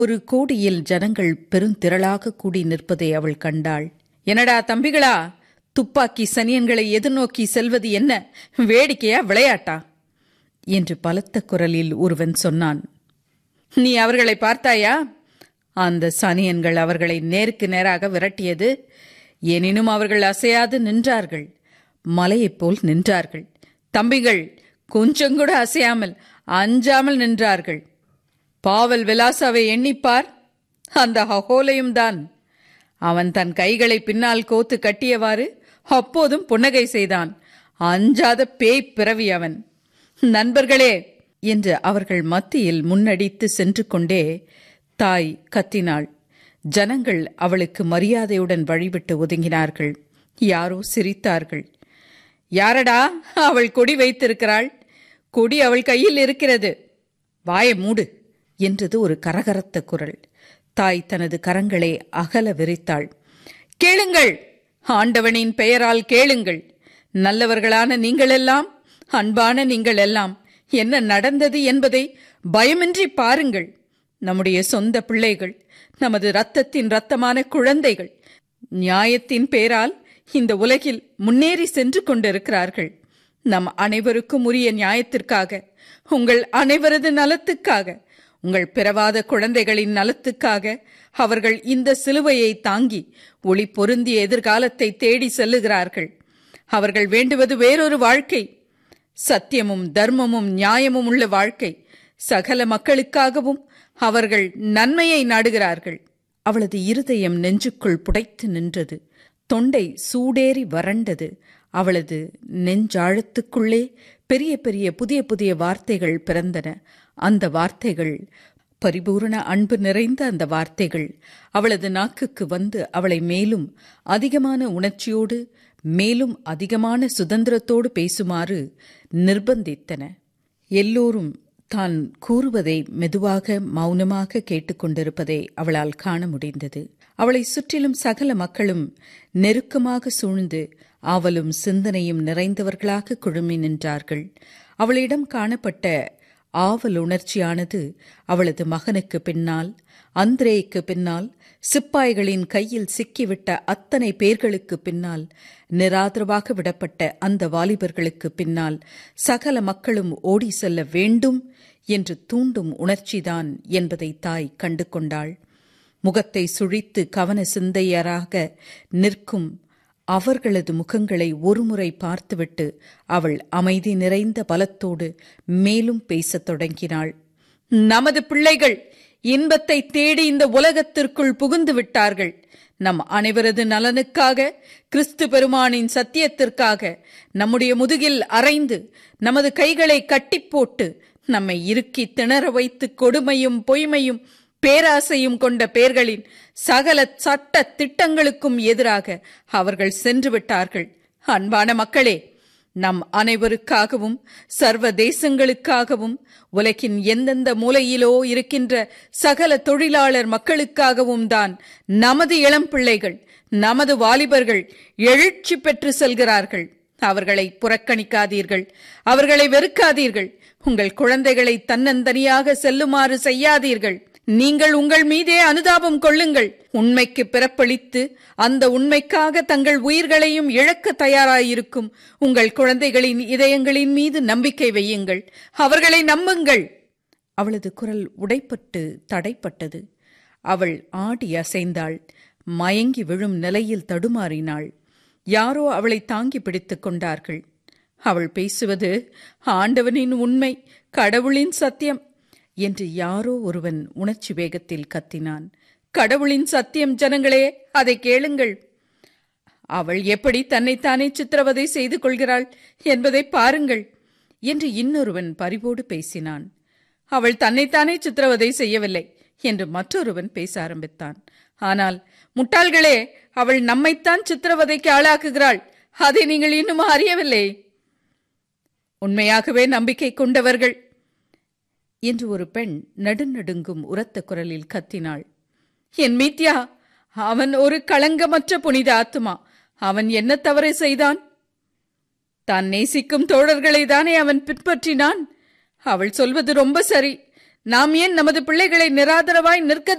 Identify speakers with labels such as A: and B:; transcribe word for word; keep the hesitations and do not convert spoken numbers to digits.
A: ஒரு கோடியில் ஜனங்கள் பெருந்திரளாக கூடி நிற்பதை அவள் கண்டாள். என்னடா தம்பிகளா, துப்பாக்கி சனியன்களை எதிர்நோக்கி செல்வது என்ன வேடிக்கையா விளையாட்டா என்று பலத்த குரலில் ஒருவன் சொன்னான். நீ அவர்களை பார்த்தாயா? அந்த சனியன்கள் அவர்களை நேருக்கு நேராக விரட்டியது. எனினும் அவர்கள் அசையாது நின்றார்கள், மலையைப் போல் நின்றார்கள். தம்பிகள் கொஞ்சங்கூட அசையாமல் அஞ்சாமல் நின்றார்கள். பாவல் விலாசாவை எண்ணிப்பார், அந்த ஹகோலையும் தான். அவன் தன் கைகளை பின்னால் கோத்து கட்டியவாறு அப்போதும் புன்னகை செய்தான். அஞ்சாத பேய் பிறவி அவன். நண்பர்களே என்று அவர்கள் மத்தியில் முன்னடித்து சென்று கொண்டே தாய் கத்தினாள். ஜனங்கள் அவளுக்கு மரியாதையுடன் வழிவிட்டு ஒதுங்கினார்கள். யாரோ சிரித்தார்கள். யாரடா அவள் கொடி வைத்திருக்கிறாள்? கொடி அவள் கையில் இருக்கிறது, வாய மூடு என்றது ஒரு கரகரத்த குரல். தாய் தனது கரங்களை அகல விரித்தாள். கேளுங்கள், ஆண்டவனின் பெயரால் கேளுங்கள். நல்லவர்களான நீங்களெல்லாம், அன்பான நீங்கள் எல்லாம் என்ன நடந்தது என்பதை பயமின்றி பாருங்கள். நம்முடைய சொந்த பிள்ளைகள், நமது இரத்தத்தின் இரத்தமான குழந்தைகள் நியாயத்தின் பேரால் இந்த உலகில் முன்னேறி சென்று கொண்டிருக்கிறார்கள். நம் அனைவருக்கும் உரிய நியாயத்திற்காக, உங்கள் அனைவரது நலத்துக்காக, உங்கள் பிறவாத குழந்தைகளின் நலத்துக்காக அவர்கள் இந்த சிலுவையை தாங்கி ஒளி பொருந்திய எதிர்காலத்தை தேடி செல்லுகிறார்கள். அவர்கள் வேண்டுவது வேறொரு வாழ்க்கை, சத்தியமும் தர்மமும் நியாயமும் உள்ள வாழ்க்கை. சகல மக்களுக்காகவும் அவர்கள் நன்மையை நாடுகிறார்கள். அவளது இருதயம் நெஞ்சுக்குள் புடைத்து நின்றது. தொண்டை சூடேறி வறண்டது. அவளது நெஞ்சாழத்துக்குள்ளே பெரிய பெரிய புதிய புதிய வார்த்தைகள் பிறந்தன. அந்த வார்த்தைகள், பரிபூரண அன்பு நிறைந்த அந்த வார்த்தைகள் அவளது நாக்குக்கு வந்து அவளை மேலும் அதிகமான உணர்ச்சியோடு, மேலும் அதிகமான சுதந்திரத்தோடு பேசுமாறு நிர்பந்தித்தன. எல்லோரும் தான் கூறுவதை மெதுவாக மௌனமாக கேட்டுக்கொண்டிருப்பதை அவளால் காண முடிந்தது. அவளை சுற்றிலும் சகல மக்களும் நெருக்கமாக சூழ்ந்து ஆவலும் சிந்தனையும் நிறைந்தவர்களாக குழுமி நின்றார்கள். அவளிடம் காணப்பட்ட ஆவல் உணர்ச்சியானது அவளது மகனுக்கு பின்னால், அந்திரேய்க்கு பின்னால், சிப்பாய்களின் கையில் சிக்கிவிட்ட அத்தனை பேர்களுக்கு பின்னால், நிராதரவாக விடப்பட்ட அந்த வாலிபர்களுக்கு பின்னால் சகல மக்களும் ஓடி செல்ல வேண்டும் என்று தூண்டும் உணர்ச்சிதான் என்பதை தாய் கண்டு கொண்டாள். முகத்தை சுழித்து கவன சிந்தையராக நிற்கும் அவர்களது முகங்களை ஒருமுறை பார்த்துவிட்டு அவள் அமைதி நிறைந்த பலத்தோடு மேலும் பேசத் தொடங்கினாள். நமது பிள்ளைகள் இன்பத்தை தேடி இந்த உலகத்திற்குள் புகுந்து விட்டார்கள். நம் அனைவரது நலனுக்காக, கிறிஸ்து பெருமானின் சத்தியத்திற்காக நம்முடைய முதுகில் அறைந்து நமது கைகளை கட்டி போட்டு நம்மை இறுக்கி திணற வைத்து கொடுமையும் பொய்மையும் பேராசையும் கொண்ட பேர்களின் சகல சட்ட திட்டங்களுக்கும் எதிராக அவர்கள் சென்று விட்டார்கள். அன்பான மக்களே, நம் அனைவருக்காகவும் சர்வ தேசங்களுக்காகவும் உலகின் எந்தெந்த மூலையிலோ இருக்கின்ற சகல தொழிலாளர் மக்களுக்காகவும் தான் நமது இளம் பிள்ளைகள், நமது வாலிபர்கள் எழுச்சி பெற்று செல்கிறார்கள். அவர்களை புறக்கணிக்காதீர்கள், அவர்களை வெறுக்காதீர்கள். உங்கள் குழந்தைகளை தன்னந்தனியாக செல்லுமாறு செய்யாதீர்கள். நீங்கள் உங்கள் மீதே அனுதாபம் கொள்ளுங்கள். உண்மைக்கு பிறப்பளித்து அந்த உண்மைக்காக தங்கள் உயிர்களையும் இழக்க தயாராயிருக்கும் உங்கள் குழந்தைகளின் இதயங்களின் மீது நம்பிக்கை வையுங்கள். அவர்களை நம்புங்கள். அவளது குரல் உடைப்பட்டு தடைப்பட்டது. அவள் ஆடி அசைந்தாள். மயங்கி விழும் நிலையில் தடுமாறினாள். யாரோ அவளை தாங்கி பிடித்துக் கொண்டார்கள். அவள் பேசுவது ஆண்டவனின் உண்மை, கடவுளின் சத்தியம் என்று யாரோ ஒருவன் உணர்ச்சி வேகத்தில் கத்தினான். கடவுளின் சத்தியம் ஜனங்களே, அதை கேளுங்கள். அவள் எப்படி தன்னைத்தானே சித்திரவதை செய்து கொள்கிறாள் என்பதை பாருங்கள் என்று இன்னொருவன் பரிவோடு பேசினான். அவள் தன்னைத்தானே சித்திரவதை செய்யவில்லை என்று மற்றொருவன் பேச ஆரம்பித்தான். ஆனால் முட்டாள்களே, அவள் நம்மைத்தான் சித்திரவதைக்கு ஆளாக்குகிறாள். அதை நீங்கள் இன்னும் அறியவில்லை. உண்மையாகவே நம்பிக்கை கொண்டவர்கள் என்று ஒரு பெண் நடுநடுங்கும் உரத்த குரலில் கத்தினாள். என் மீத்யா, அவன் ஒரு களங்கமற்ற புனித ஆத்துமா. அவன் என்ன தவறு செய்தான்? தான் நேசிக்கும் தோழர்களை தானே அவன் பின்பற்றினான். அவள் சொல்வது ரொம்ப சரி. நாம் ஏன் நமது பிள்ளைகளை நிராதரவாய் நிற்க